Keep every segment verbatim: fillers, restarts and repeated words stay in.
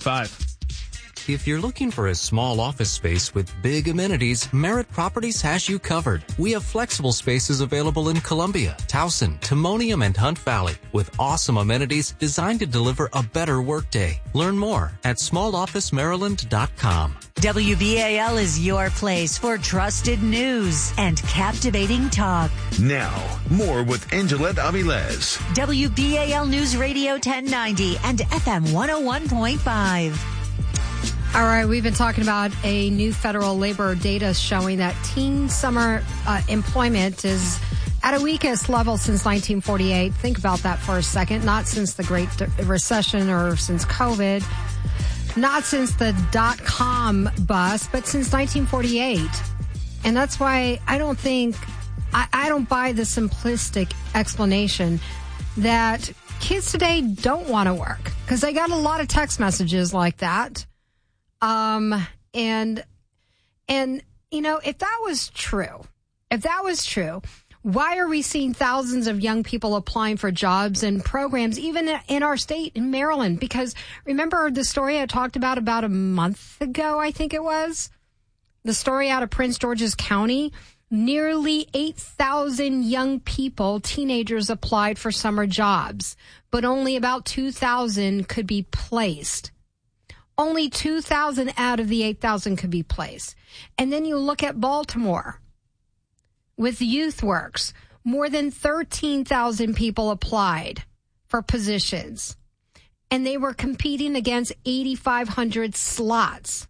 five. If you're looking for a small office space with big amenities, Merritt Properties has you covered. We have flexible spaces available in Columbia, Towson, Timonium, and Hunt Valley with awesome amenities designed to deliver a better workday. Learn more at small office maryland dot com. W B A L is your place for trusted news and captivating talk. Now, more with Angelette Avilés. W B A L News Radio ten ninety and F M one oh one point five. All right, we've been talking about a new federal labor data showing that teen summer uh, employment is at a weakest level since nineteen forty-eight. Think about that for a second. Not since the Great Recession or since COVID. Not since the dot-com bust, but since nineteen forty-eight. And that's why I don't think, I, I don't buy the simplistic explanation that kids today don't want to work. Because I got a lot of text messages like that. Um, and, and, you know, if that was true, if that was true, why are we seeing thousands of young people applying for jobs and programs, even in our state, in Maryland? Because remember the story I talked about about a month ago, I think it was? The story out of Prince George's County. Nearly eight thousand young people, teenagers, applied for summer jobs, but only about two thousand could be placed. Only two thousand out of the eight thousand could be placed. And then you look at Baltimore with YouthWorks. More than thirteen thousand people applied for positions. And they were competing against eighty-five hundred slots.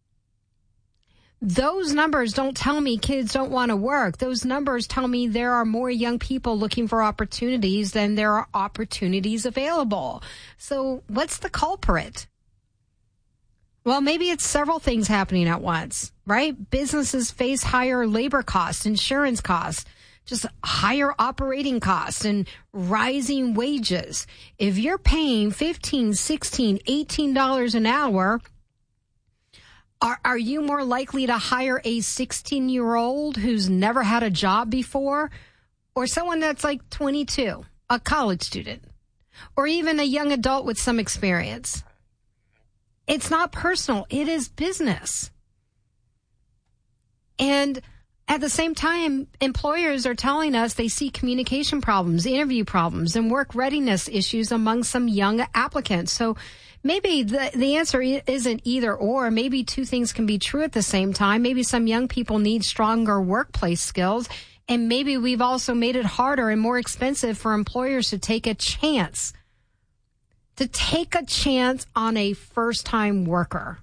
Those numbers don't tell me kids don't want to work. Those numbers tell me there are more young people looking for opportunities than there are opportunities available. So what's the culprit? Well, maybe it's several things happening at once, right? Businesses face higher labor costs, insurance costs, just higher operating costs and rising wages. If you're paying fifteen, sixteen, eighteen dollars an hour, are, are you more likely to hire a sixteen-year-old who's never had a job before, or someone that's like twenty-two, a college student, or even a young adult with some experience? It's not personal. It is business. And at the same time, employers are telling us they see communication problems, interview problems, and work readiness issues among some young applicants. So maybe the, the answer isn't either or. Maybe two things can be true at the same time. Maybe some young people need stronger workplace skills. And maybe we've also made it harder and more expensive for employers to take a chance to take a chance on a first-time worker.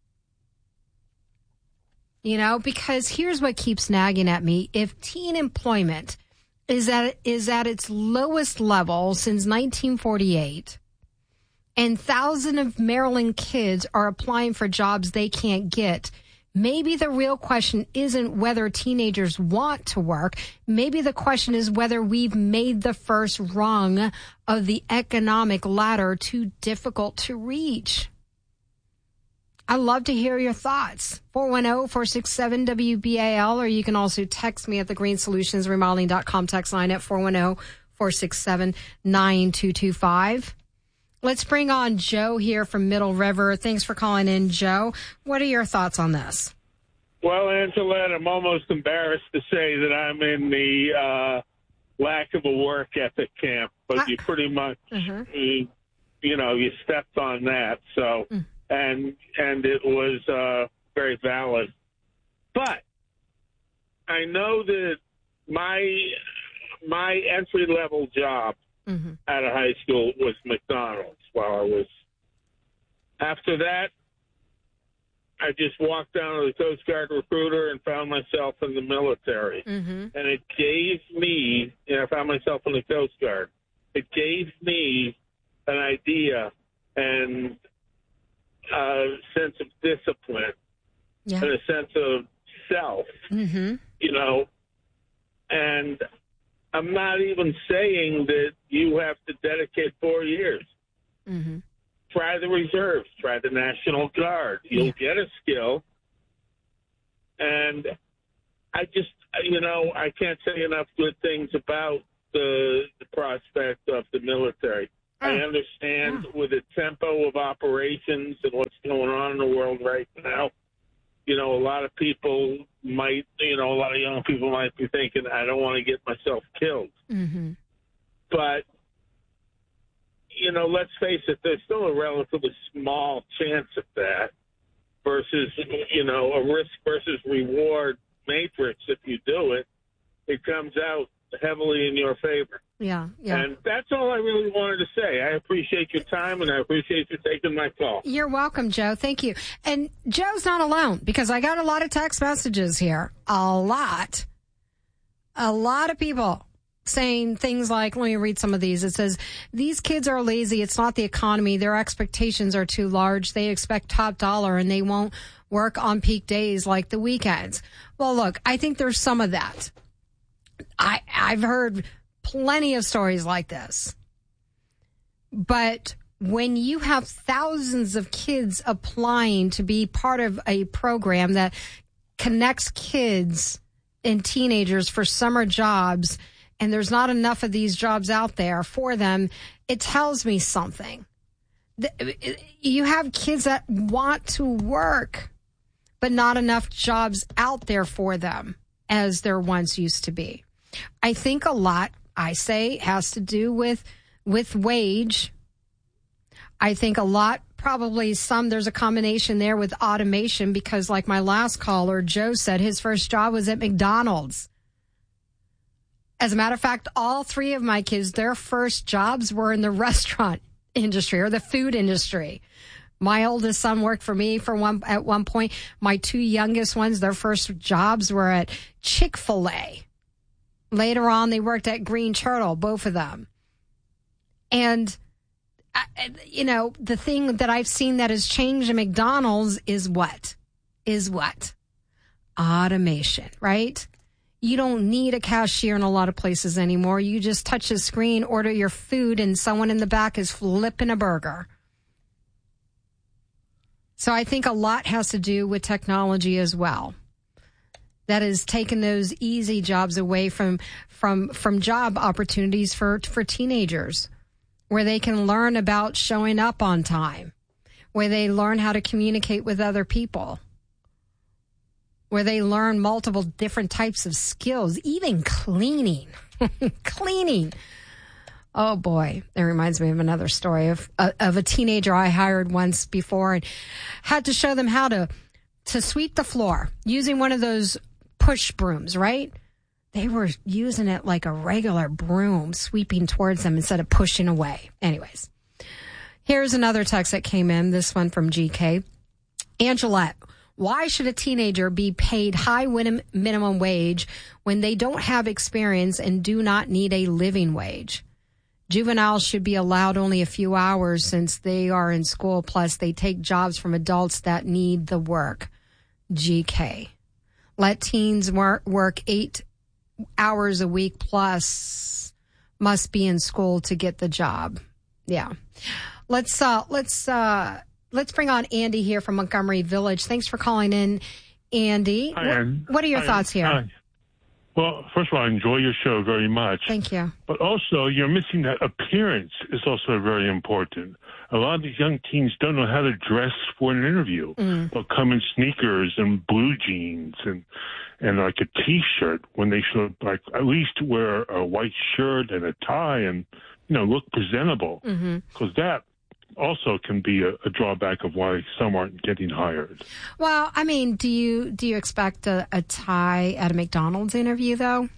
You know, because here's what keeps nagging at me. If teen employment is at, is at its lowest level since nineteen forty-eight, and thousands of Maryland kids are applying for jobs they can't get, maybe the real question isn't whether teenagers want to work. Maybe the question is whether we've made the first rung of the economic ladder too difficult to reach. I'd love to hear your thoughts. four one zero, four six seven, W B A L, or you can also text me at the green solutions remodeling dot com text line at four one zero, four six seven, nine two two five. Let's bring on Joe here from Middle River. Thanks for calling in, Joe. What are your thoughts on this? Well, Angelette, I'm almost embarrassed to say that I'm in the uh, lack of a work ethic camp, but I, you pretty much, uh-huh. you, you know, you stepped on that. So, mm. and and it was uh, very valid. But I know that my my entry level job mm-hmm. out of high school was McDonald's while I was. After that, I just walked down to the Coast Guard recruiter and found myself in the military. Mm-hmm. And it gave me, you know, I found myself in the Coast Guard. It gave me an idea and a sense of discipline yeah. and a sense of self, mm-hmm. you know, and I'm not even saying that you have to dedicate four years. Mm-hmm. Try the reserves. Try the National Guard. You'll yeah. get a skill. And I just, you know, I can't say enough good things about the, the prospect of the military. I understand Yeah. with the tempo of operations and what's going on in the world right now, you know, a lot of people might, you know, a lot of young people might be thinking, I don't want to get myself killed. Mm-hmm. But, you know, let's face it, there's still a relatively small chance of that versus, you know, a risk versus reward matrix. If you do it, it comes out heavily in your favor. Yeah, yeah. And that's all I really wanted to say. I appreciate your time, and I appreciate you taking my call. You're welcome, Joe. Thank you. And Joe's not alone, because I got a lot of text messages here. A lot. A lot of people saying things like, let me read some of these. It says, these kids are lazy. It's not the economy. Their expectations are too large. They expect top dollar, and they won't work on peak days like the weekends. Well, look, I think there's some of that. I, I've heard plenty of stories like this. But when you have thousands of kids applying to be part of a program that connects kids and teenagers for summer jobs, and there's not enough of these jobs out there for them, it tells me something. You have kids that want to work, but not enough jobs out there for them as there once used to be. I think a lot, I say, has to do with with wage. I think a lot, probably some, there's a combination there with automation, because like my last caller, Joe said, his first job was at McDonald's. As a matter of fact, all three of my kids, their first jobs were in the restaurant industry or the food industry. My oldest son worked for me for one at one point. My two youngest ones, their first jobs were at Chick-fil-A. Later on, they worked at Green Turtle, both of them. And, you know, the thing that I've seen that has changed in McDonald's is what? Is what? Automation, right? You don't need a cashier in a lot of places anymore. You just touch a screen, order your food, and someone in the back is flipping a burger. So I think a lot has to do with technology as well. That has taken those easy jobs away from from from job opportunities for for teenagers, where they can learn about showing up on time, where they learn how to communicate with other people, where they learn multiple different types of skills, even cleaning. Cleaning. Oh, boy. That reminds me of another story of, uh, of a teenager I hired once before and had to show them how to, to sweep the floor using one of those push brooms, right? They were using it like a regular broom, sweeping towards them instead of pushing away. Anyways, here's another text that came in, this one from G K. Angelette, why should a teenager be paid high minimum wage when they don't have experience and do not need a living wage? Juveniles should be allowed only a few hours since they are in school, plus they take jobs from adults that need the work. G K. Let teens work, work eight hours a week plus must be in school to get the job. Yeah. Let's, uh, let's, uh, let's bring on Andy here from Montgomery Village. Thanks for calling in, Andy. Hi, what, Ann. what are your Hi, thoughts here? Hi. Well, first of all, I enjoy your show very much. Thank you. But also, you're missing that appearance is also very important. A lot of these young teens don't know how to dress for an interview. Mm. They'll come in sneakers and blue jeans and and like a T-shirt when they should like at least wear a white shirt and a tie and, you know, look presentable. Because mm-hmm. that also can be a, a drawback of why some aren't getting hired. Well, I mean, do you do you expect a, a tie at a McDonald's interview, though?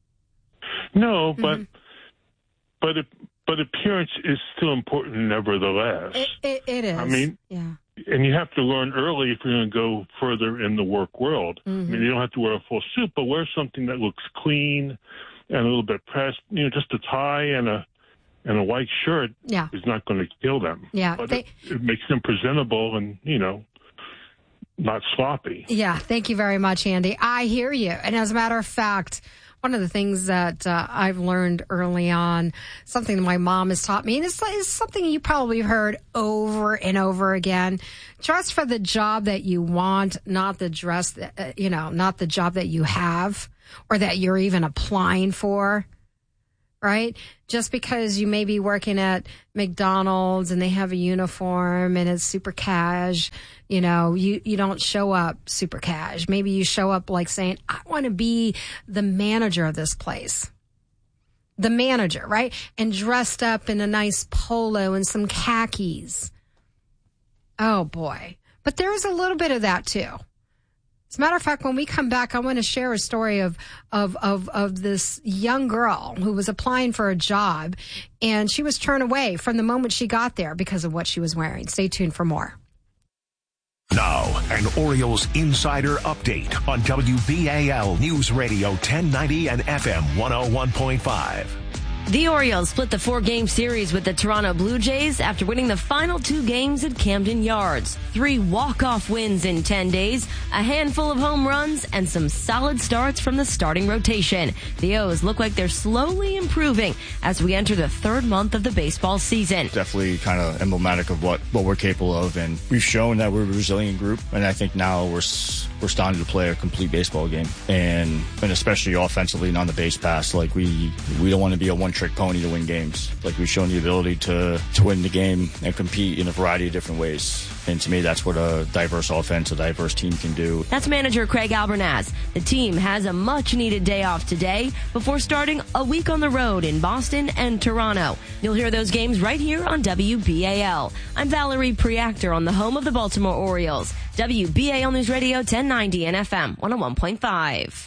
No, but mm-hmm. but it, but appearance is still important, nevertheless. It, it, it is. I mean, yeah. And you have to learn early if you're going to go further in the work world. Mm-hmm. I mean, you don't have to wear a full suit, but wear something that looks clean and a little bit pressed. You know, just a tie and a and a white shirt yeah. is not going to kill them. Yeah, but they, it, it makes them presentable and, you know, not sloppy. Yeah, thank you very much, Andy. I hear you. And as a matter of fact, one of the things that uh, I've learned early on, something that my mom has taught me, and it's, it's something you probably heard over and over again, dress for the job that you want, not the dress that, uh, you know, not the job that you have or that you're even applying for. right? Just because you may be working at McDonald's and they have a uniform and it's super cash, you know, you, you don't show up super cash. Maybe you show up like saying, I want to be the manager of this place. The manager, right? And dressed up in a nice polo and some khakis. Oh, boy. But there's a little bit of that, too. As a matter of fact, when we come back, I want to share a story of, of, of, of this young girl who was applying for a job, and she was turned away from the moment she got there because of what she was wearing. Stay tuned for more. Now, an Orioles insider update on W B A L News Radio ten ninety and F M one oh one point five. The Orioles split the four-game series with the Toronto Blue Jays after winning the final two games at Camden Yards. Three walk-off wins in ten days, a handful of home runs, and some solid starts from the starting rotation. The O's look like they're slowly improving as we enter the third month of the baseball season. Definitely kind of emblematic of what, what we're capable of, and we've shown that we're a resilient group, and I think now we're we're starting to play a complete baseball game, and and especially offensively and on the base pass. Like, we we don't want to be a one-trick pony to win games. Like, we've shown the ability to, to win the game and compete in a variety of different ways. And to me, that's what a diverse offense, a diverse team can do. That's manager Craig Albernaz. The team has a much-needed day off today before starting a week on the road in Boston and Toronto. You'll hear those games right here on W B A L. I'm Valerie Preactor on the home of the Baltimore Orioles. W B A L News Radio ten ninety and F M one oh one point five.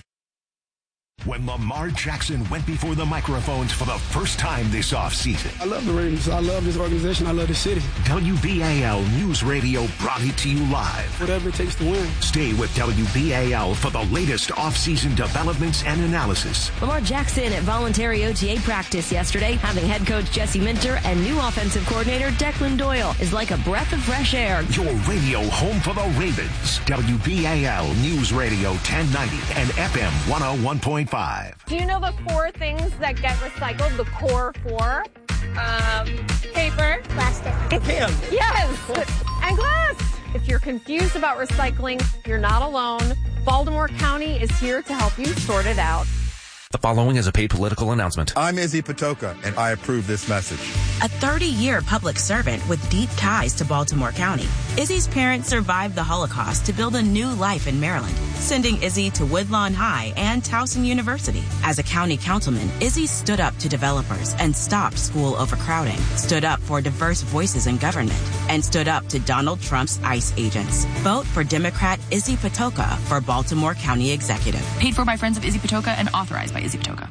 When Lamar Jackson went before the microphones for the first time this offseason. I love the Ravens. I love this organization. I love the city. W B A L News Radio brought it to you live. Whatever it takes to win. Stay with W B A L for the latest offseason developments and analysis. Lamar Jackson at voluntary O T A practice yesterday, having head coach Jesse Minter and new offensive coordinator Declan Doyle is like a breath of fresh air. Your radio home for the Ravens. W B A L News Radio ten ninety and F M one oh one point five. Do you know the four things that get recycled? The core four? Um, paper. Plastic. Pen. Yes. And glass. If you're confused about recycling, you're not alone. Baltimore County is here to help you sort it out. The following is a paid political announcement. I'm Izzy Patoka, and I approve this message. A thirty-year public servant with deep ties to Baltimore County, Izzy's parents survived the Holocaust to build a new life in Maryland, sending Izzy to Woodlawn High and Towson University. As a county councilman, Izzy stood up to developers and stopped school overcrowding, stood up for diverse voices in government, and stood up to Donald Trump's ICE agents. Vote for Democrat Izzy Patoka for Baltimore County Executive. Paid for by Friends of Izzy Patoka and authorized by Izzy Patoka.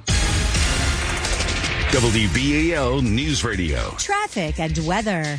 W B A L News Radio. Traffic and weather.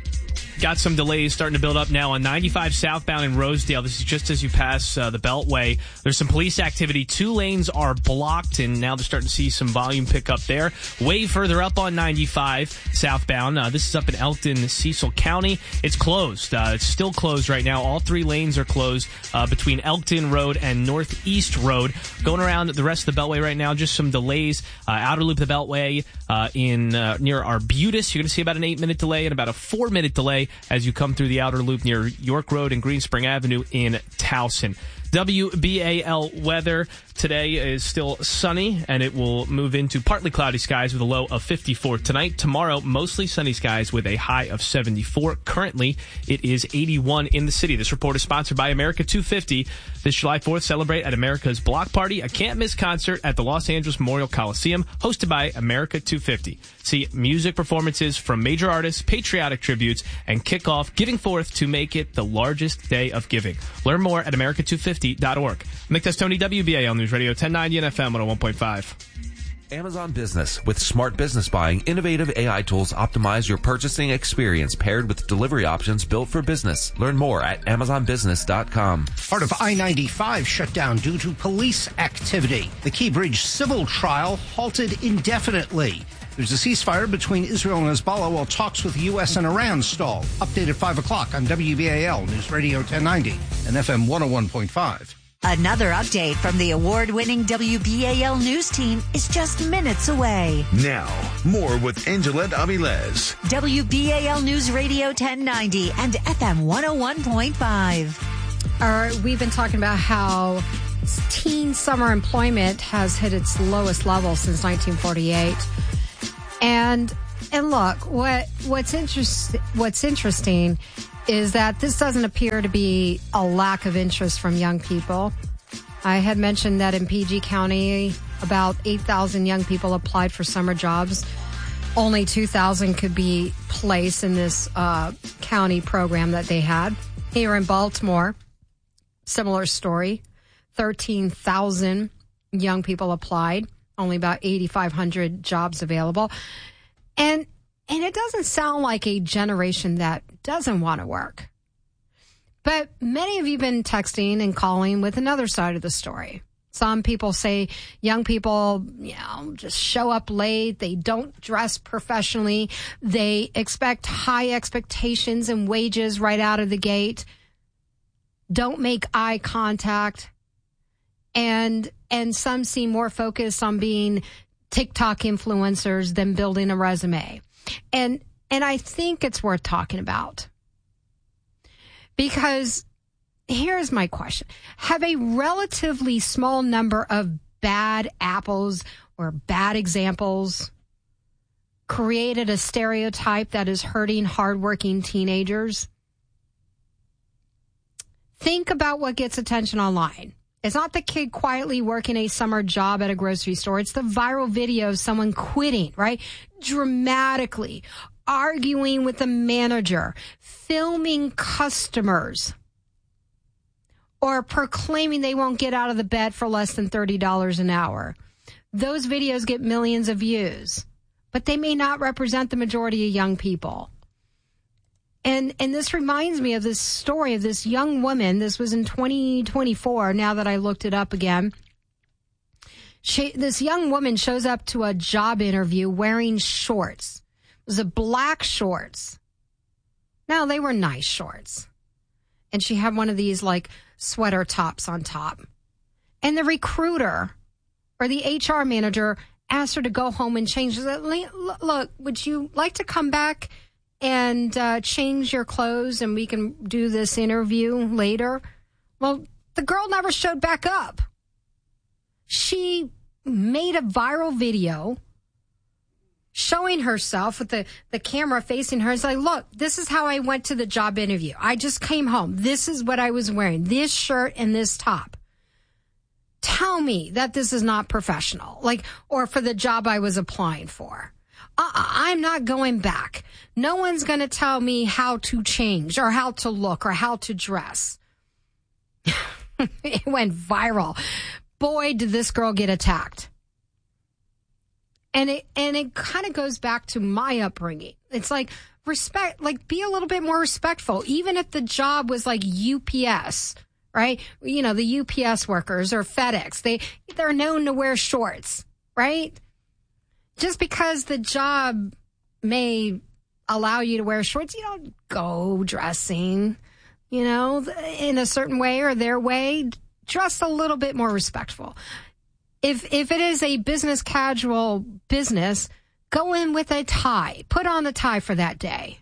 Got some delays starting to build up now on ninety-five southbound in Rosedale. This is just as you pass uh, the Beltway. There's some police activity. Two lanes are blocked, and now they're starting to see some volume pick up there. Way further up on ninety-five southbound. Uh, this is up in Elkton, Cecil County. It's closed. Uh, it's still closed right now. All three lanes are closed uh, between Elkton Road and Northeast Road. Going around the rest of the Beltway right now, just some delays. Uh, outer loop of the Beltway uh, in uh, near Arbutus. You're going to see about an eight-minute delay and about a four-minute delay as you come through the outer loop near York Road and Greenspring Avenue in Towson. W B A L weather today is still sunny, and it will move into partly cloudy skies with a low of fifty-four tonight. Tomorrow, mostly sunny skies with a high of seventy-four. Currently, it is eighty-one in the city. This report is sponsored by America two fifty. This July fourth, celebrate at America's Block Party, a can't-miss concert at the Los Angeles Memorial Coliseum, hosted by America two fifty. See music performances from major artists, patriotic tributes, and kick off Giving Forth to make it the largest day of giving. Learn more at America two fifty dot org. Nick Testoni, W B A L News Radio ten ninety and F M one oh one point five. Amazon Business. With smart business buying, innovative A I tools optimize your purchasing experience paired with delivery options built for business. Learn more at amazon business dot com. Part of I ninety-five shut down due to police activity. The Key Bridge civil trial halted indefinitely. There's a ceasefire between Israel and Hezbollah while talks with the U S and Iran stall. Update at five o'clock on W B A L News Radio ten ninety and F M one oh one point five. Another update from the award-winning W B A L News team is just minutes away. Now, more with Angelette Avilez. W B A L News Radio ten ninety and F M one oh one point five. All right, we've been talking about how teen summer employment has hit its lowest level since nineteen forty-eight. And and look, what what's interest what's interesting is that this doesn't appear to be a lack of interest from young people. I had mentioned that in P G County, about eight thousand young people applied for summer jobs. Only two thousand could be placed in this uh, county program that they had. Here in Baltimore, similar story. thirteen thousand young people applied. Only about eighty-five hundred jobs available. And and it doesn't sound like a generation that doesn't want to work. But many of you have been texting and calling with another side of the story. Some people say young people, you know, just show up late. They don't dress professionally. They expect high expectations and wages right out of the gate. Don't make eye contact. And and some seem more focused on being TikTok influencers than building a resume. And and I think it's worth talking about. Because here's my question. Have a relatively small number of bad apples or bad examples created a stereotype that is hurting hardworking teenagers? Think about what gets attention online. It's not the kid quietly working a summer job at a grocery store. It's the viral video of someone quitting, right? Dramatically arguing with the manager, filming customers, or proclaiming they won't get out of the bed for less than thirty dollars an hour. Those videos get millions of views, but they may not represent the majority of young people. And and this reminds me of this story of this young woman. This was in twenty twenty-four, now that I looked it up again. She, this young woman shows up to a job interview wearing shorts. It was a black shorts. Now, they were nice shorts. And she had one of these, like, sweater tops on top. And the recruiter or the H R manager asked her to go home and change. She said, look, would you like to come back and uh, change your clothes and we can do this interview later? Well, the girl never showed back up. She made a viral video showing herself with the, the camera facing her. It's like, look, this is how I went to the job interview. I just came home. This is what I was wearing, this shirt and this top. Tell me that this is not professional, like, or for the job I was applying for. Uh-uh, I'm not going back. No one's going to tell me how to change or how to look or how to dress. It went viral. Boy, did this girl get attacked. And it and it kind of goes back to my upbringing. It's like respect, like be a little bit more respectful. Even if the job was like U P S, right? You know, the U P S workers or FedEx, they they're known to wear shorts, right? Just because the job may allow you to wear shorts, you don't go dressing, you know, in a certain way or their way. Dress a little bit more respectful. If if it is a business casual business, go in with a tie. Put on a tie for that day.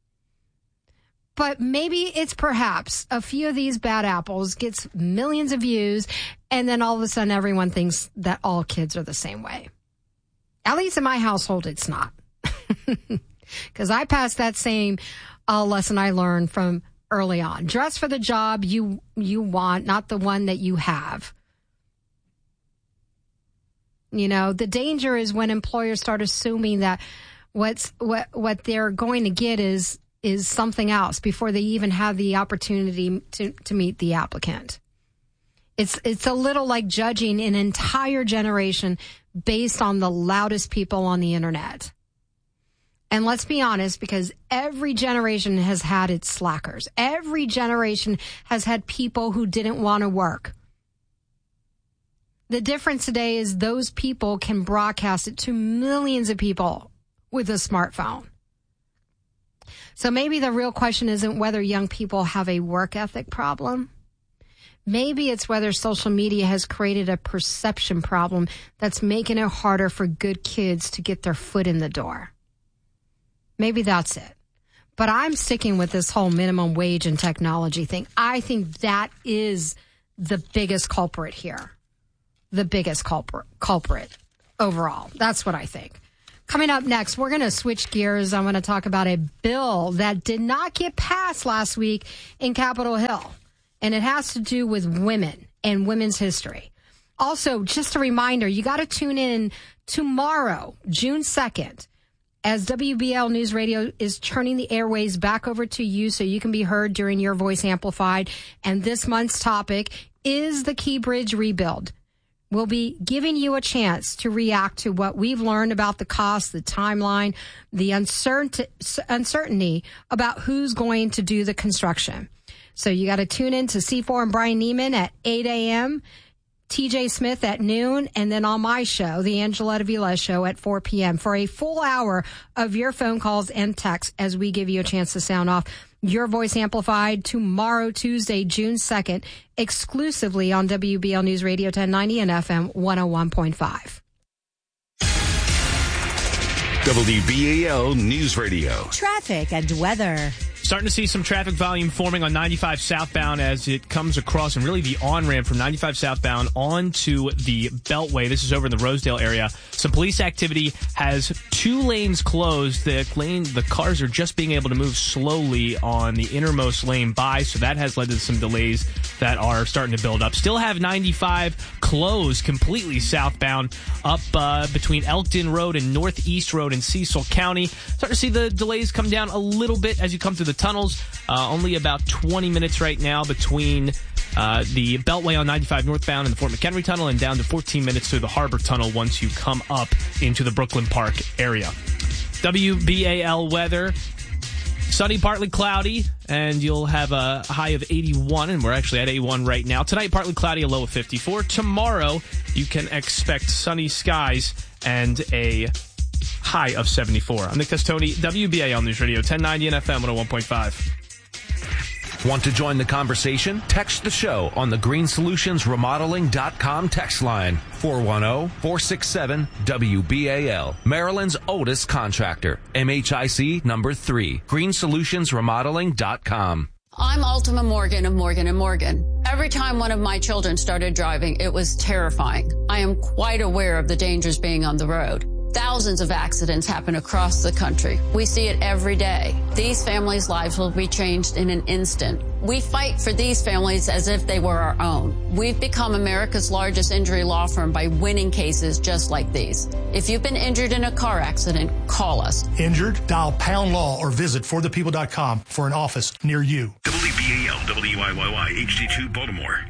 But maybe it's perhaps a few of these bad apples gets millions of views, and then all of a sudden everyone thinks that all kids are the same way. At least in my household, it's not. Because I passed that same uh, lesson I learned from early on. Dress for the job you you want, not the one that you have. You know, the danger is when employers start assuming that what's what what they're going to get is is something else before they even have the opportunity to, to meet the applicant. It's it's a little like judging an entire generation based on the loudest people on the internet. And let's be honest, because every generation has had its slackers. Every generation has had people who didn't want to work. The difference today is those people can broadcast it to millions of people with a smartphone. So maybe the real question isn't whether young people have a work ethic problem. Maybe it's whether social media has created a perception problem that's making it harder for good kids to get their foot in the door. Maybe that's it. But I'm sticking with this whole minimum wage and technology thing. I think that is the biggest culprit here. The biggest culprit, culprit overall. That's what I think. Coming up next, we're going to switch gears. I'm going to talk about a bill that did not get passed last week in Capitol Hill, and it has to do with women and women's history. Also, just a reminder, you got to tune in tomorrow, June second, as W B L News Radio is turning the airways back over to you so you can be heard during Your Voice Amplified. And this month's topic is the Key Bridge rebuild. We'll be giving you a chance to react to what we've learned about the cost, the timeline, the uncertain- uncertainty about who's going to do the construction. So you got to tune in to C four and Brian Neiman at eight a.m., T J Smith at noon, and then on my show, the Angela Davila Show at four p.m. for a full hour of your phone calls and texts as we give you a chance to sound off. Your Voice Amplified tomorrow, Tuesday, June second, exclusively on W B L News Radio ten ninety and F M one oh one point five. W B A L News Radio. Traffic and weather. Starting to see some traffic volume forming on ninety-five southbound as it comes across, and really the on-ramp from ninety-five southbound onto the Beltway. This is over in the Rosedale area. Some police activity has two lanes closed. The lane, the cars are just being able to move slowly on the innermost lane by, so that has led to some delays that are starting to build up. Still have ninety-five closed completely southbound up uh, between Elkton Road and Northeast Road in Cecil County. Starting to see the delays come down a little bit as you come through the tunnels. Uh, only about twenty minutes right now between uh, the Beltway on ninety-five northbound and the Fort McHenry Tunnel, and down to fourteen minutes through the Harbor Tunnel once you come up into the Brooklyn Park area. W B A L weather. Sunny, partly cloudy, and you'll have a high of eighty-one, and we're actually at eighty-one right now. Tonight, partly cloudy, a low of fifty-four. Tomorrow, you can expect sunny skies and a high of seventy-four. I'm Nick Testoni, W B A L News Radio, ten ninety and F M one oh one point five. Want to join the conversation? Text the show on the green solutions remodeling dot com text line, four one zero, four six seven, W B A L. Maryland's oldest contractor, M H I C number three, green solutions remodeling dot com. I'm Ultima Morgan of Morgan and Morgan. Every time one of my children started driving, it was terrifying. I am quite aware of the dangers being on the road. Thousands of accidents happen across the country. We see it every day. These families' lives will be changed in an instant. We fight for these families as if they were our own. We've become America's largest injury law firm by winning cases just like these. If you've been injured in a car accident, call us. Injured? Dial pound law or visit for the people dot com for an office near you. W B A L, W I Y Y, H D two, Baltimore.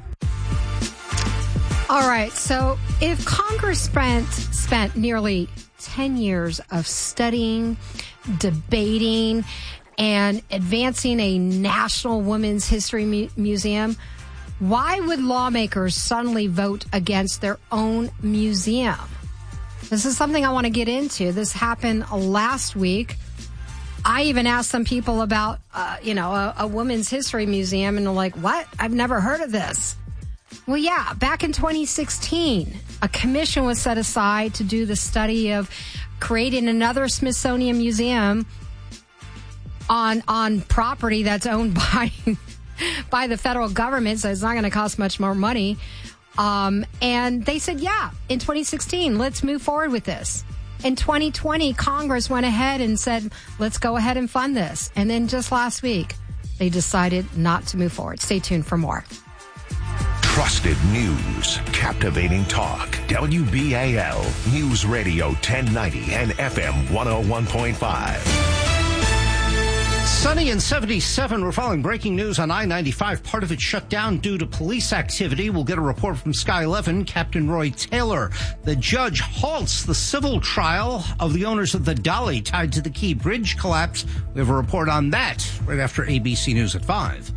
All right, so if Congress spent, spent nearly ten years of studying, debating, and advancing a National Women's History Mu- Museum, why would lawmakers suddenly vote against their own museum? This is something I want to get into. This happened last week. I even asked some people about, uh, you know, a, a women's history museum, and they're like, what? I've never heard of this. Well, yeah, back in twenty sixteen, a commission was set aside to do the study of creating another Smithsonian museum on on property that's owned by by the federal government, so it's not going to cost much more money. Um, and they said, yeah, in twenty sixteen, let's move forward with this. In twenty twenty, Congress went ahead and said, let's go ahead and fund this. And then just last week, they decided not to move forward. Stay tuned for more. Trusted news, captivating talk. W B A L News Radio ten ninety and F M one oh one point five. Sunny and seventy-seven. We're following breaking news on I ninety-five. Part of it shut down due to police activity. We'll get a report from Sky eleven. Captain Roy Taylor. The judge halts the civil trial of the owners of the Dolly tied to the Key Bridge collapse. We have a report on that right after A B C News at five.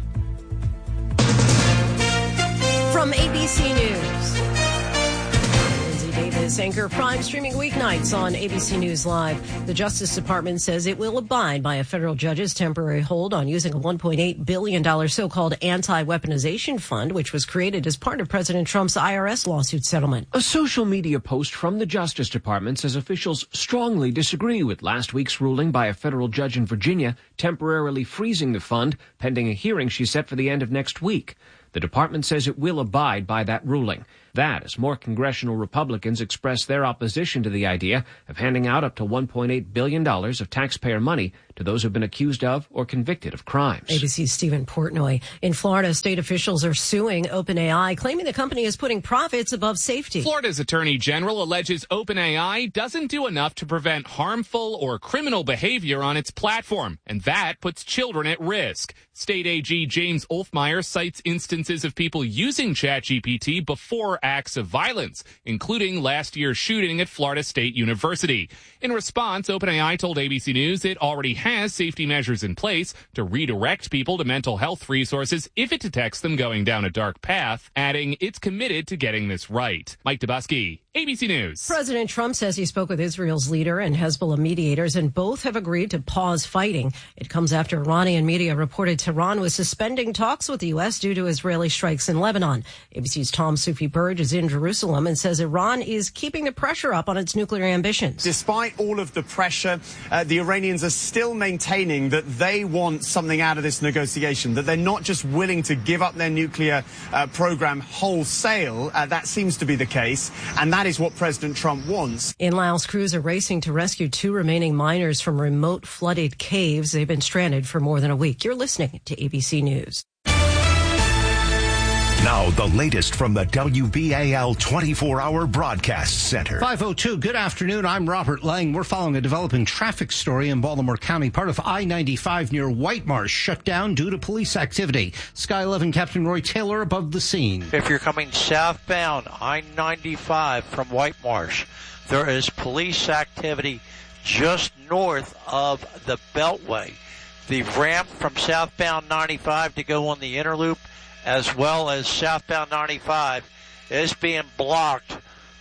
From A B C News, Lindsay Davis, Anchor Prime, streaming weeknights on A B C News Live. The Justice Department says it will abide by a federal judge's temporary hold on using a one point eight billion dollars so-called anti-weaponization fund, which was created as part of President Trump's I R S lawsuit settlement. A social media post from the Justice Department says officials strongly disagree with last week's ruling by a federal judge in Virginia temporarily freezing the fund pending a hearing she set for the end of next week. The department says it will abide by that ruling. That as more congressional Republicans express expressed their opposition to the idea of handing out up to one point eight billion dollars of taxpayer money to those who've been accused of or convicted of crimes. A B C's Stephen Portnoy. In Florida, state officials are suing OpenAI, claiming the company is putting profits above safety. Florida's Attorney General alleges OpenAI doesn't do enough to prevent harmful or criminal behavior on its platform, and that puts children at risk. State A G James Olfmeyer cites instances of people using ChatGPT before acts of violence, including last year's shooting at Florida State University. In response, OpenAI told A B C News it already has safety measures in place to redirect people to mental health resources if it detects them going down a dark path, adding it's committed to getting this right. Mike Dubusky, A B C News. President Trump says he spoke with Israel's leader and Hezbollah mediators, and both have agreed to pause fighting. It comes after Iranian media reported Tehran was suspending talks with the U S due to Israeli strikes in Lebanon. A B C's Tom Sufi Burge is in Jerusalem and says Iran is keeping the pressure up on its nuclear ambitions. Despite all of the pressure, uh, the Iranians are still maintaining that they want something out of this negotiation, that they're not just willing to give up their nuclear uh, program wholesale. Uh, that seems to be the case, and that is what President Trump wants. In Laos, crews are racing to rescue two remaining miners from remote flooded caves. They've been stranded for more than a week. You're listening to A B C News. Now, the latest from the W B A L twenty-four hour Broadcast Center. five oh two, good afternoon. I'm Robert Lang. We're following a developing traffic story in Baltimore County. Part of I ninety-five near White Marsh shut down due to police activity. Sky eleven Captain Roy Taylor above the scene. If you're coming southbound I ninety-five from White Marsh, there is police activity just north of the Beltway. The ramp from southbound ninety-five to go on the inner loop, as well as southbound ninety-five, is being blocked.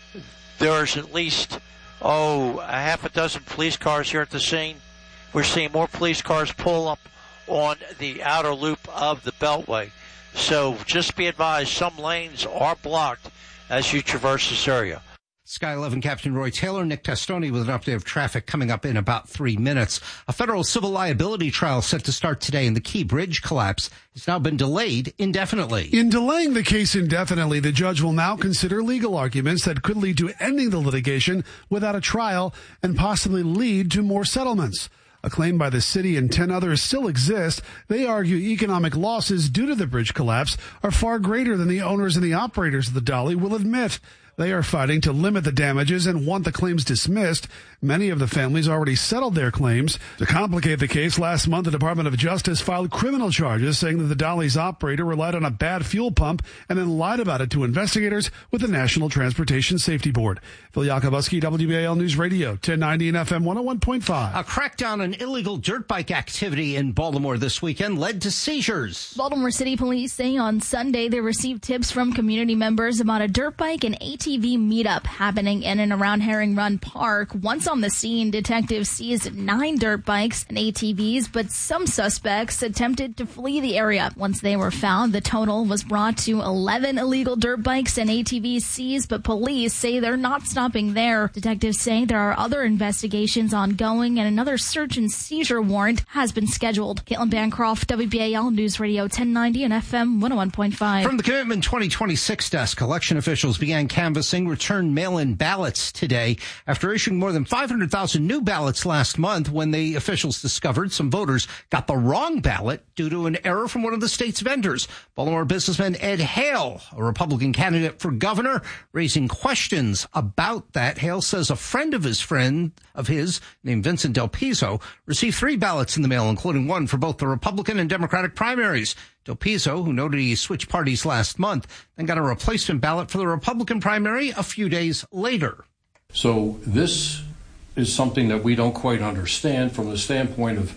There's at least, oh, a half a dozen police cars here at the scene. We're seeing more police cars pull up on the outer loop of the Beltway. So just be advised, some lanes are blocked as you traverse this area. Sky eleven Captain Roy Taylor, Nick Testoni with an update of traffic coming up in about three minutes. A federal civil liability trial set to start today in the Key Bridge collapse has now been delayed indefinitely. In delaying the case indefinitely, the judge will now consider legal arguments that could lead to ending the litigation without a trial and possibly lead to more settlements. A claim by the city and ten others still exists. They argue economic losses due to the bridge collapse are far greater than the owners and the operators of the dolly will admit. They are fighting to limit the damages and want the claims dismissed. Many of the families already settled their claims. To complicate the case, last month the Department of Justice filed criminal charges saying that the dolly's operator relied on a bad fuel pump and then lied about it to investigators with the National Transportation Safety Board. Phil Yakubowski, W B A L News Radio, ten ninety and F M one oh one point five. A crackdown on illegal dirt bike activity in Baltimore this weekend led to seizures. Baltimore City Police say on Sunday they received tips from community members about a dirt bike and A T V meetup happening in and around Herring Run Park. Once on the scene, detectives seized nine dirt bikes and A T Vs, but some suspects attempted to flee the area. Once they were found, the total was brought to eleven illegal dirt bikes and A T Vs seized, but police say they're not stopping there. Detectives say there are other investigations ongoing and another search and seizure warrant has been scheduled. Caitlin Bancroft, W B A L News Radio ten ninety and F M one oh one point five. From the Commitment twenty twenty-six desk, election officials began canvassing return mail-in ballots today after issuing more than five hundred thousand new ballots last month when the officials discovered some voters got the wrong ballot due to an error from one of the state's vendors. Baltimore businessman Ed Hale, a Republican candidate for governor, raising questions about that. Hale says a friend of his friend of his named Vincent Del Pizzo received three ballots in the mail, including one for both the Republican and Democratic primaries. Del Pizzo, who noted he switched parties last month, then got a replacement ballot for the Republican primary a few days later. So this is something that we don't quite understand from the standpoint of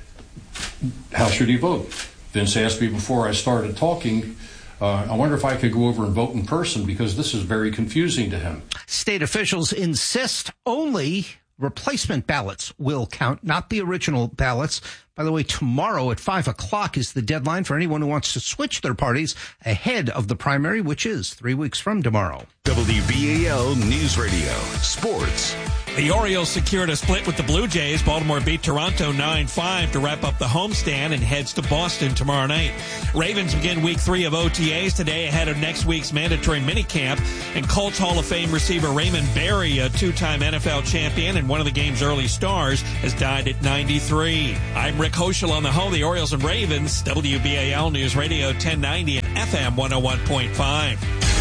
how should he vote? Vince asked me before I started talking, uh, I wonder if I could go over and vote in person because this is very confusing to him. State officials insist only replacement ballots will count, not the original ballots. By the way, tomorrow at five o'clock is the deadline for anyone who wants to switch their parties ahead of the primary, which is three weeks from tomorrow. W B A L News Radio, sports. The Orioles secured a split with the Blue Jays. Baltimore beat Toronto nine five to wrap up the homestand and heads to Boston tomorrow night. Ravens begin week three of O T As today ahead of next week's mandatory minicamp. And Colts Hall of Fame receiver Raymond Berry, a two-time N F L champion and one of the game's early stars, has died at ninety-three. I'm Rick Hoschel on the home, the Orioles and Ravens, W B A L News Radio ten ninety and F M one oh one point five.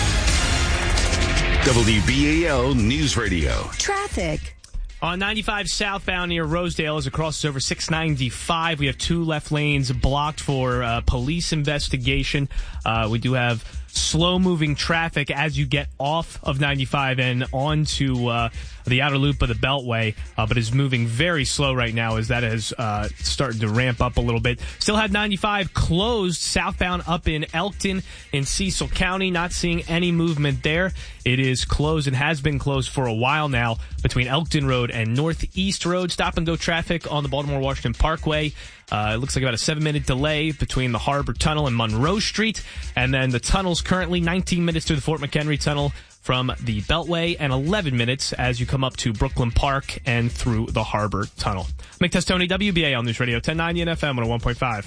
W B A L News Radio. Traffic. On ninety-five southbound near Rosedale as it crosses over six ninety-five, we have two left lanes blocked for uh, police investigation. Uh, we do have slow-moving traffic as you get off of ninety-five and onto uh, the outer loop of the Beltway, uh, but is moving very slow right now as that has uh, started to ramp up a little bit. Still had ninety-five closed southbound up in Elkton in Cecil County. Not seeing any movement there. It is closed and has been closed for a while now between Elkton Road and Northeast Road. Stop-and-go traffic on the Baltimore-Washington Parkway. Uh, it looks like about a seven-minute delay between the Harbor Tunnel and Monroe Street. And then the tunnel's currently nineteen minutes through the Fort McHenry Tunnel from the Beltway and eleven minutes as you come up to Brooklyn Park and through the Harbor Tunnel. Mick Testoni, W B A L News Radio, ten ninety and F M one oh one point five.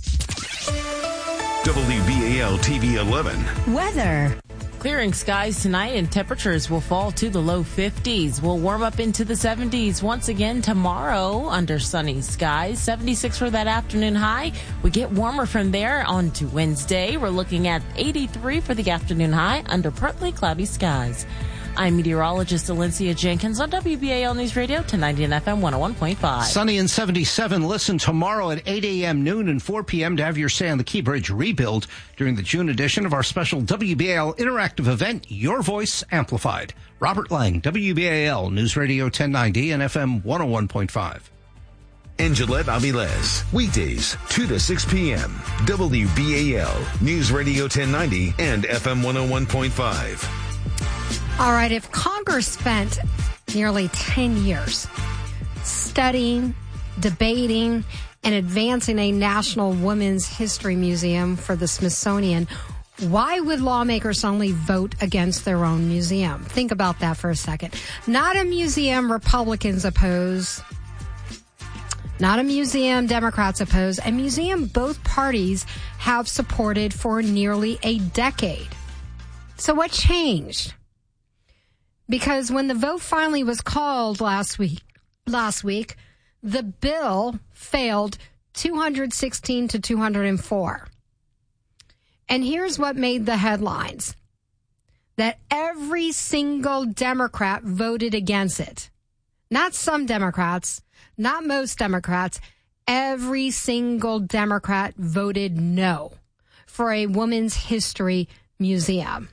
W B A L T V eleven. Weather. Clearing skies tonight and temperatures will fall to the low fifties. We'll warm up into the seventies once again tomorrow under sunny skies. seventy-six for that afternoon high. We get warmer from there on to Wednesday. We're looking at eighty-three for the afternoon high under partly cloudy skies. I'm meteorologist Alencia Jenkins on W B A L News Radio, ten ninety and F M one oh one point five. Sunny and seventy-seven. Listen tomorrow at eight a.m., noon, and four p.m. to have your say on the Key Bridge rebuild during the June edition of our special W B A L interactive event, Your Voice Amplified. Robert Lang, W B A L News Radio ten ninety and F M one oh one point five. And Gillette Aviles, weekdays, two to six p.m. W B A L News Radio ten ninety and F M one oh one point five. All right, if Congress spent nearly ten years studying, debating, and advancing a National Women's History Museum for the Smithsonian, why would lawmakers suddenly vote against their own museum? Think about that for a second. Not a museum Republicans oppose. Not a museum Democrats oppose. A museum both parties have supported for nearly a decade. So what changed? Because when the vote finally was called last week, last week, the bill failed two hundred sixteen to two hundred four. And here's what made the headlines. That every single Democrat voted against it. Not some Democrats, not most Democrats. Every single Democrat voted no for a women's history museum.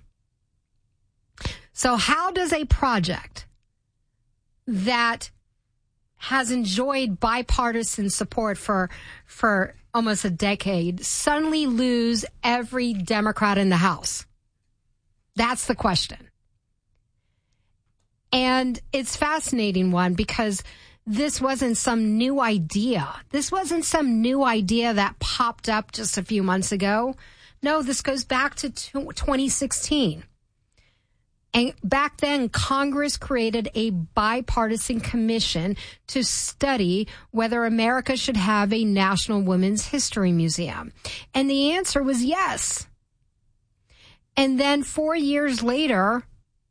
So how does a project that has enjoyed bipartisan support for for almost a decade suddenly lose every Democrat in the House? That's the question. And it's fascinating one because this wasn't some new idea. This wasn't some new idea that popped up just a few months ago. No, this goes back to twenty sixteen. And back then, Congress created a bipartisan commission to study whether America should have a National Women's History Museum. And the answer was yes. And then four years later,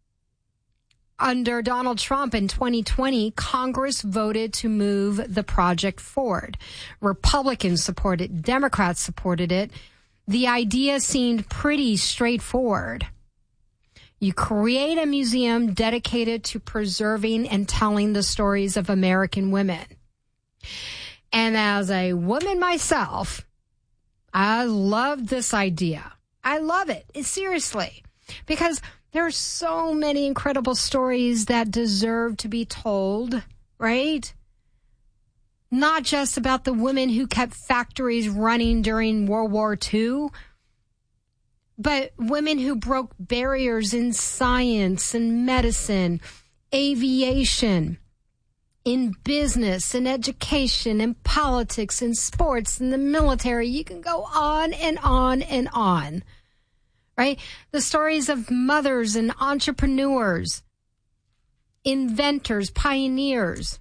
under Donald Trump in twenty twenty, Congress voted to move the project forward. Republicans supported it. Democrats supported it. The idea seemed pretty straightforward. You create a museum dedicated to preserving and telling the stories of American women. And as a woman myself, I love this idea. I love it. Seriously. Because there are so many incredible stories that deserve to be told, right? Not just about the women who kept factories running during World War Two, but women who broke barriers in science and medicine, aviation, in business, in education, in politics, in sports, in the military. You can go on and on and on, right? The stories of mothers and entrepreneurs, inventors, pioneers,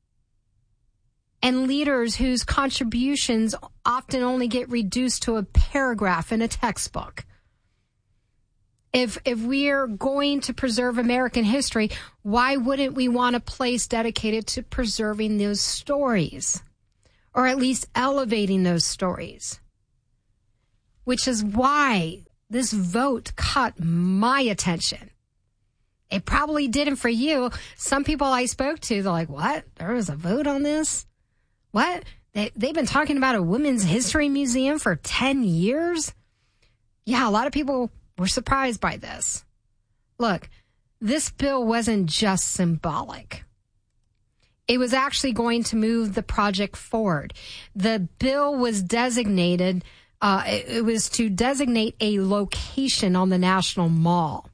and leaders whose contributions often only get reduced to a paragraph in a textbook. If if we're going to preserve American history, why wouldn't we want a place dedicated to preserving those stories, or at least elevating those stories? Which is why this vote caught my attention. It probably didn't for you. Some people I spoke to, they're like, what? There was a vote on this? What? They, they've been talking about a women's history museum for ten years? Yeah, a lot of people were surprised by this. Look, this bill wasn't just symbolic. It was actually going to move the project forward. The bill was designated, uh, it, it was to designate a location on the National Mall,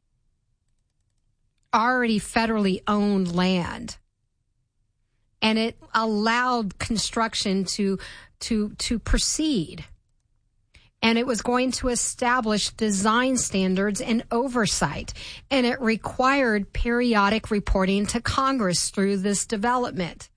already federally owned land. And it allowed construction to, to, to proceed. And it was going to establish design standards and oversight. And it required periodic reporting to Congress through this development.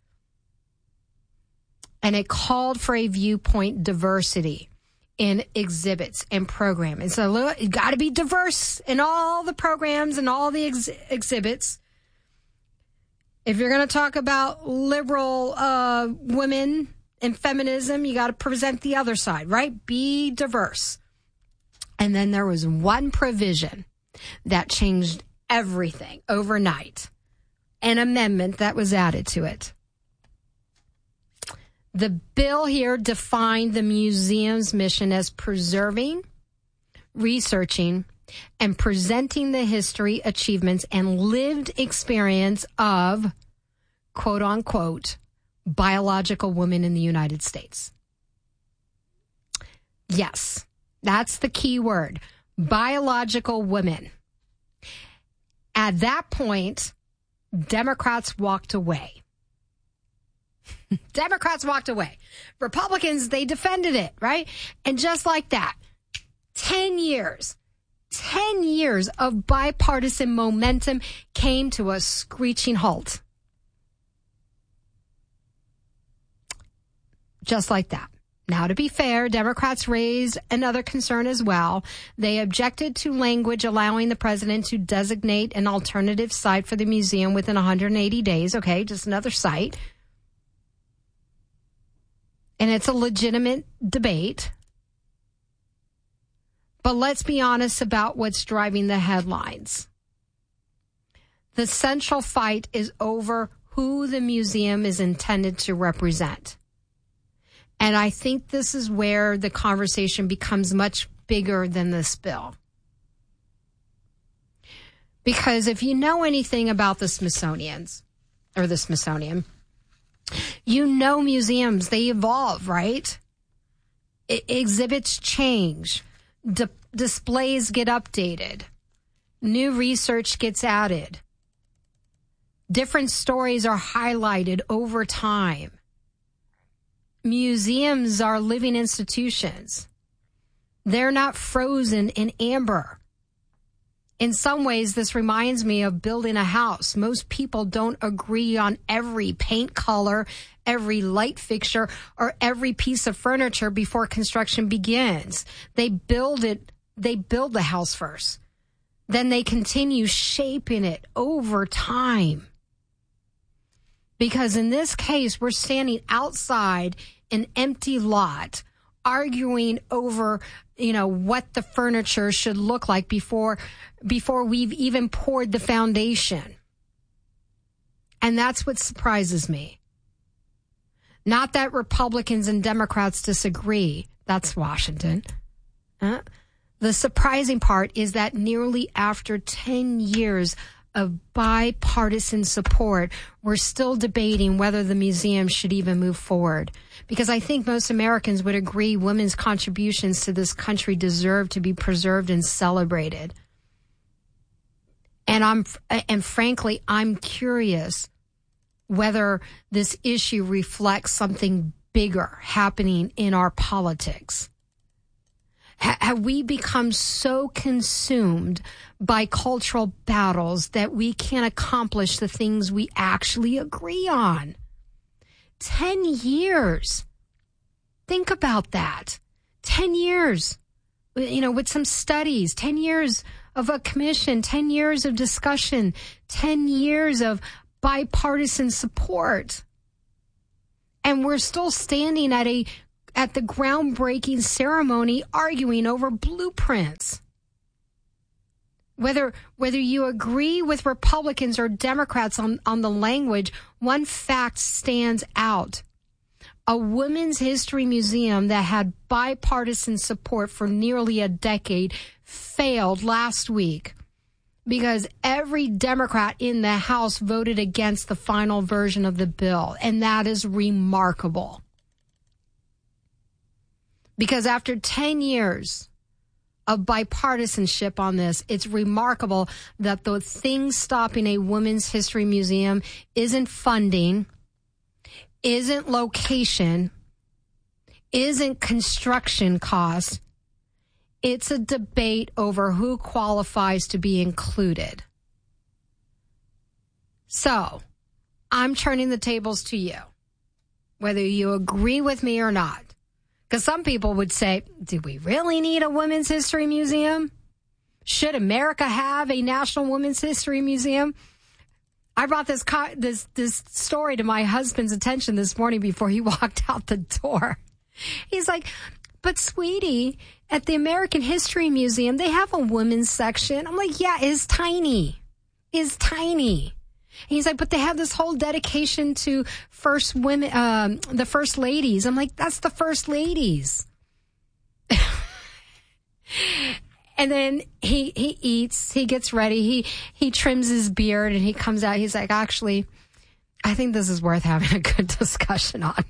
And it called for a viewpoint diversity in exhibits and programming. And so look, you got to be diverse in all the programs and all the ex- exhibits. If you're going to talk about liberal uh, women and feminism, you got to present the other side, right? Be diverse. And then there was one provision that changed everything overnight, an amendment that was added to it. The bill here defined the museum's mission as preserving, researching, and presenting the history, achievements, and lived experience of, quote unquote, biological women in the United States. Yes, that's the key word, biological women. At that point, Democrats walked away. Democrats walked away. Republicans, they defended it, right? And just like that, ten years, ten years of bipartisan momentum came to a screeching halt. Just like that. Now, to be fair, Democrats raised another concern as well. They objected to language allowing the president to designate an alternative site for the museum within one hundred eighty days. Okay, just another site. And it's a legitimate debate. But let's be honest about what's driving the headlines. The central fight is over who the museum is intended to represent. And I think this is where the conversation becomes much bigger than this bill. Because if you know anything about the Smithsonian's, or the Smithsonian, you know museums, they evolve, right? I- exhibits change. D- displays get updated. New research gets added. Different stories are highlighted over time. Museums are living institutions. They're not frozen in amber. In some ways, this reminds me of building a house. Most people don't agree on every paint color, every light fixture, or every piece of furniture before construction begins. They build it, they build the house first. Then they continue shaping it over time. Because in this case, we're standing outside an empty lot, arguing over, you know, what the furniture should look like before, before we've even poured the foundation. And that's what surprises me. Not that Republicans and Democrats disagree. That's Washington. Huh? The surprising part is that nearly after ten years of bipartisan support, we're still debating whether the museum should even move forward. Because I think most Americans would agree women's contributions to this country deserve to be preserved and celebrated. And I'm, and frankly, I'm curious whether this issue reflects something bigger happening in our politics. H- have we become so consumed by cultural battles that we can't accomplish the things we actually agree on? Ten years. Think about that. Ten years, you know, with some studies, ten years of a commission, ten years of discussion, ten years of bipartisan support. And we're still standing at a at the groundbreaking ceremony arguing over blueprints. Whether whether you agree with Republicans or Democrats on, on the language, one fact stands out. A women's history museum that had bipartisan support for nearly a decade failed last week because every Democrat in the House voted against the final version of the bill, and that is remarkable. Because after ten years of bipartisanship on this, it's remarkable that the thing stopping a women's history museum isn't funding, isn't location, isn't construction cost. It's a debate over who qualifies to be included. So, I'm turning the tables to you, whether you agree with me or not. Because some people would say, do we really need a women's history museum? Should America have a National Women's History Museum? I brought this co- this this story to my husband's attention this morning before he walked out the door. He's like, but sweetie, at the American History Museum, they have a women's section. I'm like, yeah, it's tiny. It's tiny. And he's like, but they have this whole dedication to first women, um, the first ladies. I'm like, that's the first ladies. And then he, he eats, he gets ready, he, he trims his beard, and he comes out. He's like, actually, I think this is worth having a good discussion on.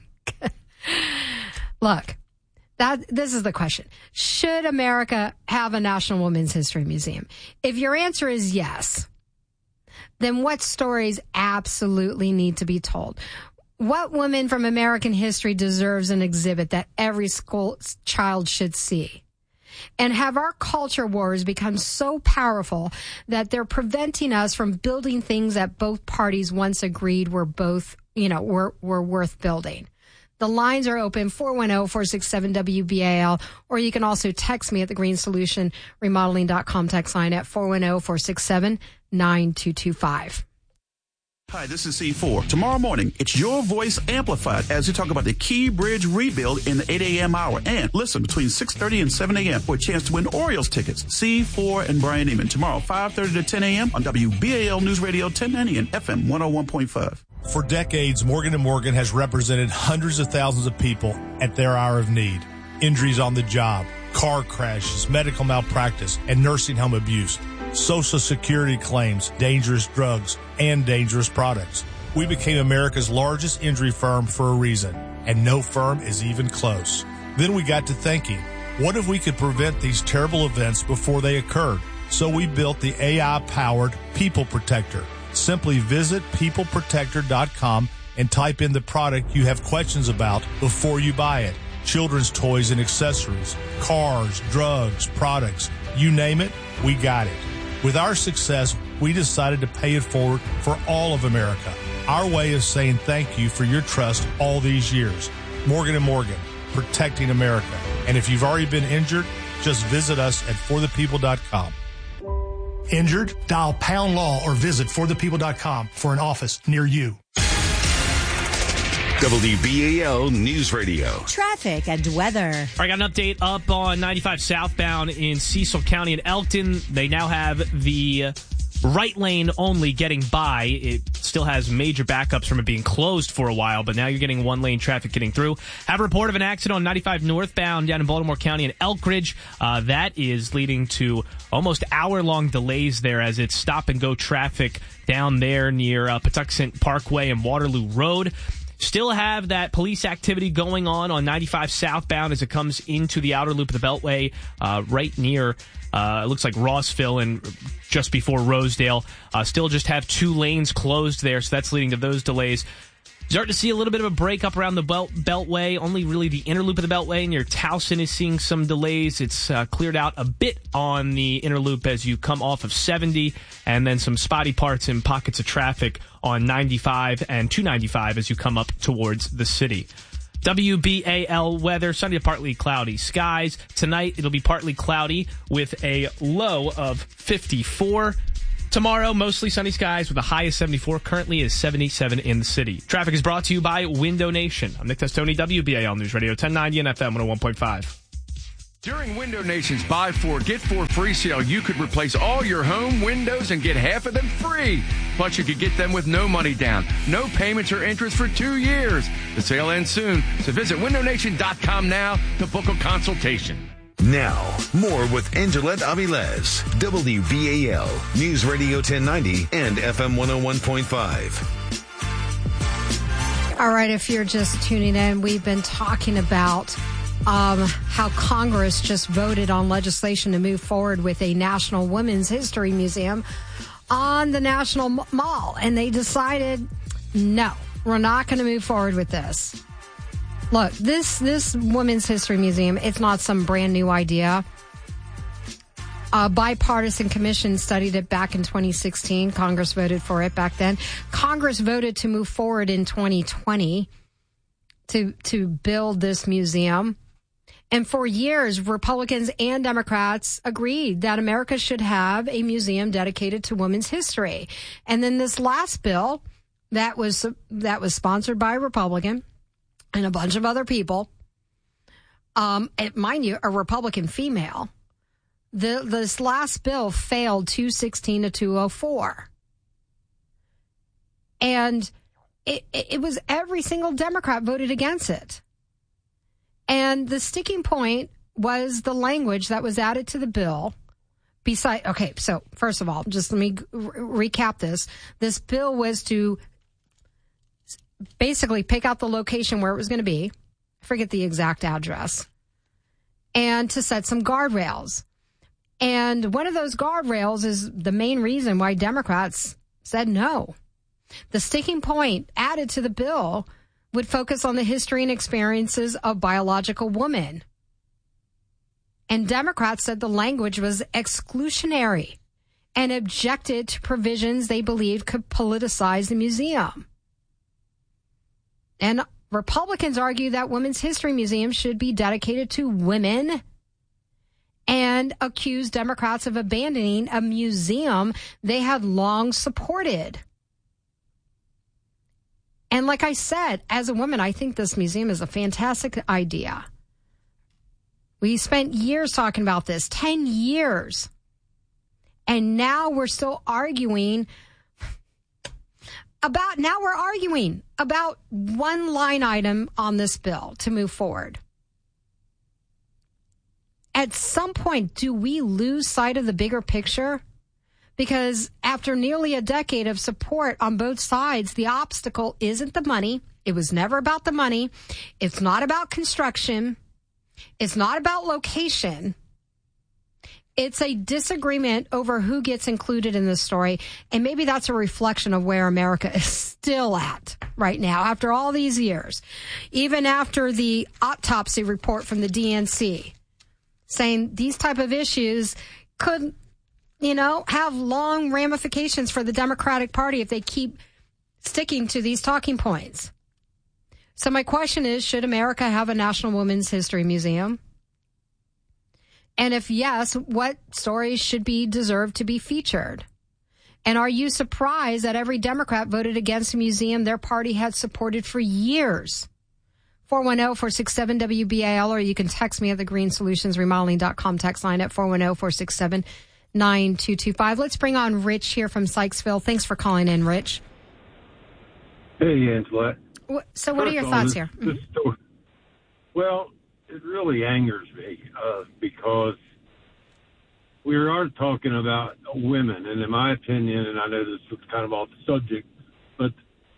Look, that this is the question. Should America have a National Women's History Museum? If your answer is yes, then what stories absolutely need to be told? What woman from American history deserves an exhibit that every school child should see? And have our culture wars become so powerful that they're preventing us from building things that both parties once agreed were both, you know, were, were worth building? The lines are open, four one zero, four six seven, W B A L, or you can also text me at the green solution remodeling dot com text line at four one zero, four six seven, nine two two five. Hi, this is C four. Tomorrow morning, it's your voice amplified as we talk about the Key Bridge rebuild in the eight a.m. hour. And listen, between six thirty and seven a.m. for a chance to win Orioles tickets. C four and Brian Eamon. Tomorrow, five thirty to ten a.m. on W B A L News Radio ten ninety and F M one oh one point five. For decades, Morgan and Morgan has represented hundreds of thousands of people at their hour of need. Injuries on the job, car crashes, medical malpractice, and nursing home abuse. Social Security claims, dangerous drugs, and dangerous products. We became America's largest injury firm for a reason, and no firm is even close. Then we got to thinking, what if we could prevent these terrible events before they occurred? So we built the A I-powered People Protector. Simply visit people protector dot com and type in the product you have questions about before you buy it. Children's toys and accessories, cars, drugs, products, you name it, we got it. With our success, we decided to pay it forward for all of America. Our way of saying thank you for your trust all these years. Morgan and Morgan, protecting America. And if you've already been injured, just visit us at for the people dot com. Injured? Dial pound law or visit for the people dot com for an office near you. W B A L News Radio. Traffic and weather. All right, got an update up on ninety-five southbound in Cecil County and Elkton. They now have the right lane only getting by. It still has major backups from it being closed for a while, but now you're getting one lane traffic getting through. Have a report of an accident on ninety-five northbound down in Baltimore County in Elkridge. Uh, that is leading to almost hour-long delays there as it's stop-and-go traffic down there near uh, Patuxent Parkway and Waterloo Road. Still have that police activity going on on ninety-five southbound as it comes into the outer loop of the Beltway, uh, right near, uh, it looks like Rossville and just before Rosedale. Uh, still just have two lanes closed there, so that's leading to those delays. Starting to see a little bit of a break up around the belt, Beltway. Only really the inner loop of the Beltway near Towson is seeing some delays. It's uh, cleared out a bit on the inner loop as you come off of seventy, and then some spotty parts and pockets of traffic on ninety-five and two ninety-five as you come up towards the city. W B A L weather, sunny to partly cloudy skies. Tonight, it'll be partly cloudy with a low of fifty-four. Tomorrow, mostly sunny skies with a high of seventy-four. Currently is seventy-seven in the city. Traffic is brought to you by Window Nation. I'm Nick Testoni, W B A L News Radio ten ninety and F M one oh one point five. During Window Nation's Buy Four, Get Four free sale, you could replace all your home windows and get half of them free. Plus, you could get them with no money down, no payments or interest for two years. The sale ends soon, so visit window nation dot com now to book a consultation. Now, more with Angelette Avilés, W B A L, News Radio ten ninety and F M one oh one point five. All right, if you're just tuning in, we've been talking about um, how Congress just voted on legislation to move forward with a National Women's History Museum on the National Mall. And they decided, no, we're not going to move forward with this. Look, this this Women's History Museum, it's not some brand new idea. A bipartisan commission studied it back in twenty sixteen. Congress voted for it back then. Congress voted to move forward in twenty twenty to to build this museum. And for years, Republicans and Democrats agreed that America should have a museum dedicated to women's history. And then this last bill that was that was sponsored by a Republican and a bunch of other people, um, and mind you, a Republican female, the, this last bill failed two sixteen to two oh four. And it, it was every single Democrat voted against it. And the sticking point was the language that was added to the bill. Beside, okay, so first of all, just let me re- recap this. This bill was to basically pick out the location where it was going to be, I forget the exact address, and to set some guardrails. And one of those guardrails is the main reason why Democrats said no. The sticking point added to the bill would focus on the history and experiences of biological women. And Democrats said the language was exclusionary and objected to provisions they believed could politicize the museum. And Republicans argue that Women's History Museum should be dedicated to women and accuse Democrats of abandoning a museum they had long supported. And like I said, as a woman, I think this museum is a fantastic idea. We spent years talking about this, ten years. And now we're still arguing about, now we're arguing about one line item on this bill to move forward. At some point, do we lose sight of the bigger picture? Because after nearly a decade of support on both sides, the obstacle isn't the money. It was never about the money. It's not about construction. It's not about location. It's a disagreement over who gets included in the story. And maybe that's a reflection of where America is still at right now after all these years. Even after the autopsy report from the D N C saying these type of issues could, you know, have long ramifications for the Democratic Party if they keep sticking to these talking points. So my question is, should America have a National Women's History Museum? And if yes, what stories should be deserved to be featured? And are you surprised that every Democrat voted against a museum their party had supported for years? four one zero, four six seven, W B A L, or you can text me at the green solutions remodeling dot com text line at four one zero, four six seven, nine two two five. Let's bring on Rich here from Sykesville. Thanks for calling in, Rich. Hey, Angela. So what First are your thoughts this, here? This story, well, it really angers me uh, because we are talking about women, and in my opinion, and I know this is kind of off the subject, but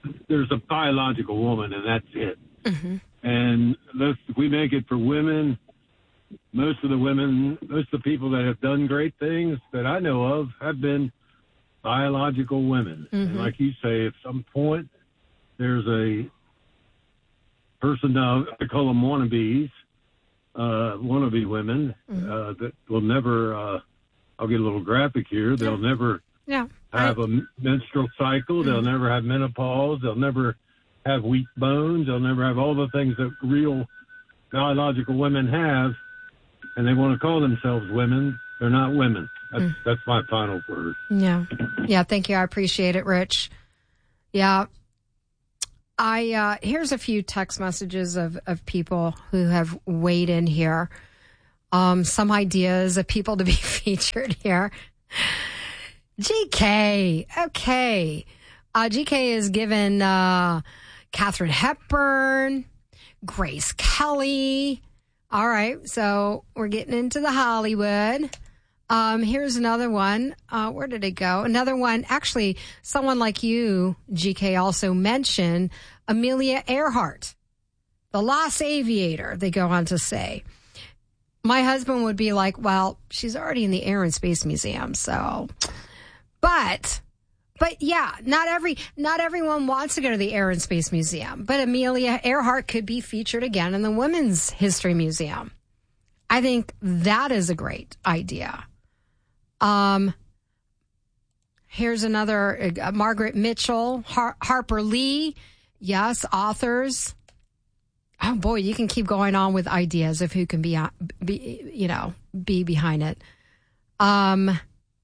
there's a biological woman, and that's it. Mm-hmm. And let's, if we make it for women, most of the women, most of the people that have done great things that I know of have been biological women. Mm-hmm. And like you say, at some point, there's a person, now I call them wannabes, uh, wannabe women, Mm-hmm. uh, that will never, uh, I'll get a little graphic here, they'll never Yeah. have a menstrual cycle, they'll never have menopause, they'll never have weak bones, they'll never have all the things that real biological women have, and they want to call themselves women. They're not women. That's, Mm. that's my final word. Yeah. Yeah. Thank you. I appreciate it, Rich. Yeah. I, uh, here's a few text messages of, of people who have weighed in here. Um, some ideas of people to be featured here. G K. Okay. Uh, G K is given, uh, Katharine Hepburn, Grace Kelly. All right. So we're getting into the Hollywood. Um, here's another one. Uh, where did it go? Another one. Actually, someone like you, G K, also mentioned Amelia Earhart, the Lost Aviator, they go on to say. My husband would be like, well, she's already in the Air and Space Museum, so. But, but yeah, not every, not everyone wants to go to the Air and Space Museum, but Amelia Earhart could be featured again in the Women's History Museum. I think that is a great idea. Um, here's another, uh, Margaret Mitchell, Har- Harper Lee. Yes, authors. Oh boy, you can keep going on with ideas of who can be, be you know, be behind it. Um,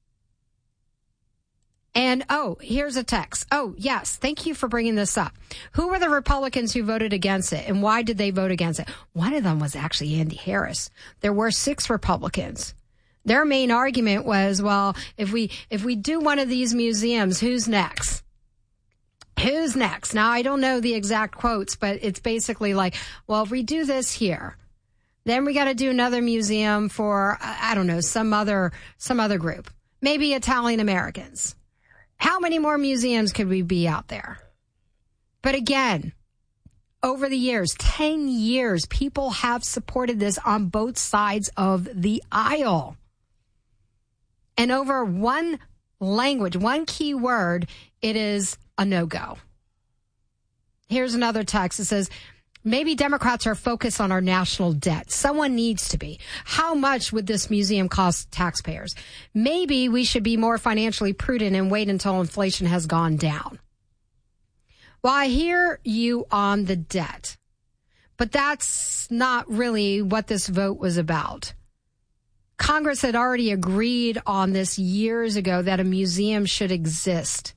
and oh, here's a text. Oh, yes. Thank you for bringing this up. Who were the Republicans who voted against it, and why did they vote against it? One of them was actually Andy Harris. There were six Republicans. Their main argument was, well, if we if we do one of these museums, who's next? Who's next? Now, I don't know the exact quotes, but it's basically like, well, if we do this here, then we got to do another museum for, I don't know, some other some other group, maybe Italian Americans. How many more museums could we be out there? But again, over the years, ten years, people have supported this on both sides of the aisle. And over one language, one key word, it is a no-go. Here's another text. It says, maybe Democrats are focused on our national debt. Someone needs to be. How much would this museum cost taxpayers? Maybe we should be more financially prudent and wait until inflation has gone down. Well, I hear you on the debt, but that's not really what this vote was about. Congress had already agreed on this years ago that a museum should exist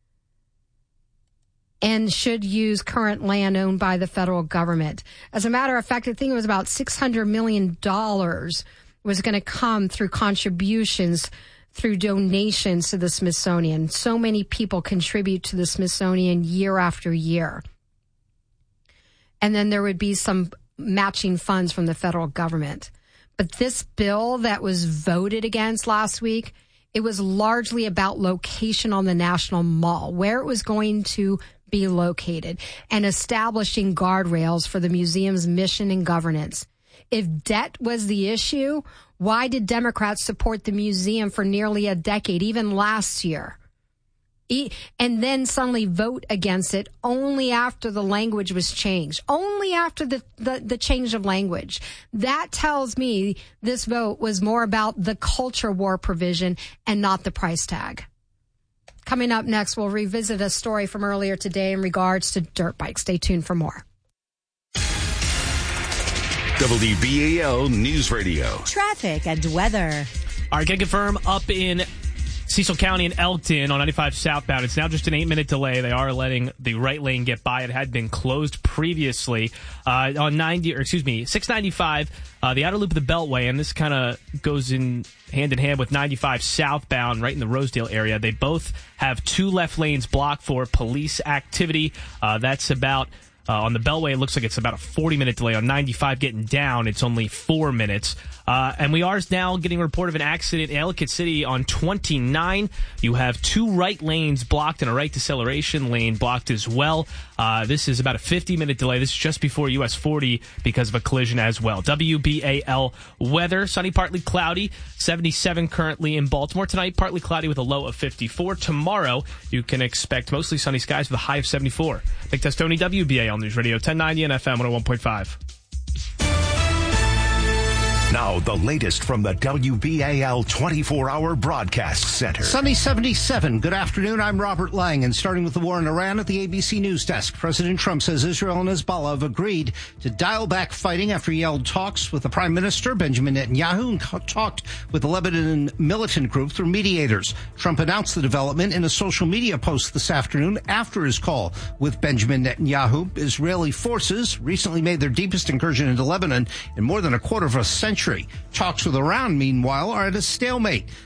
and should use current land owned by the federal government. As a matter of fact, I think it was about six hundred million dollars was going to come through contributions, through donations to the Smithsonian. So many people contribute to the Smithsonian year after year. And then there would be some matching funds from the federal government. But this bill that was voted against last week, it was largely about location on the National Mall, where it was going to be located, and establishing guardrails for the museum's mission and governance. If debt was the issue, why did Democrats support the museum for nearly a decade, even last year? And then suddenly vote against it only after the language was changed, only after the, the, the change of language. That tells me this vote was more about the culture war provision and not the price tag. Coming up next, we'll revisit a story from earlier today in regards to dirt bikes. Stay tuned for more. W B A L News Radio. Traffic and weather. All right, can confirm up in Cecil County and Elkton on ninety-five southbound. It's now just an eight-minute delay. They are letting the right lane get by. It had been closed previously uh, on ninety, or excuse me, six ninety-five, uh, the outer loop of the Beltway, and this kind of goes in hand in hand with ninety-five southbound, right in the Rosedale area. They both have two left lanes blocked for police activity. Uh, that's about Uh, on the Beltway, it looks like it's about a forty-minute delay. On ninety-five getting down, it's only four minutes. Uh, and we are now getting a report of an accident in Ellicott City on twenty-nine. You have two right lanes blocked and a right deceleration lane blocked as well. Uh, this is about a fifty-minute delay. This is just before U S forty because of a collision as well. W B A L weather, sunny, partly cloudy, seventy-seven currently in Baltimore. Tonight, partly cloudy with a low of fifty-four. Tomorrow, you can expect mostly sunny skies with a high of seventy-four. Nick Testoni, W B A L News Radio ten ninety and F M one oh one point five. Now, the latest from the W B A L twenty-four hour Broadcast Center. Sunny seventy-seven. Good afternoon. I'm Robert Lang. And starting with the war in Iran at the A B C News Desk, President Trump says Israel and Hezbollah have agreed to dial back fighting after he held talks with the Prime Minister, Benjamin Netanyahu, and co- talked with the Lebanon militant group through mediators. Trump announced the development in a social media post this afternoon after his call with Benjamin Netanyahu. Israeli forces recently made their deepest incursion into Lebanon in more than a quarter of a century. Talks with Iran, meanwhile, are at a stalemate.